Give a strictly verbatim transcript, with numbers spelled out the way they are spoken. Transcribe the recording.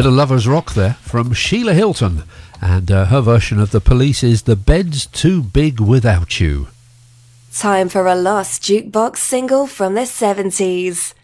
Bit of lovers rock there from Sheila Hilton, and uh, her version of The Police's The Bed's Too Big Without You. Time for a lost jukebox single from the seventies.